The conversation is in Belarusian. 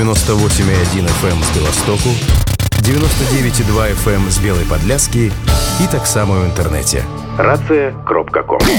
98,1 FM з Білостоку, 99,2 FM з Білої Подляски і так само в інтернеті. Рація.ком.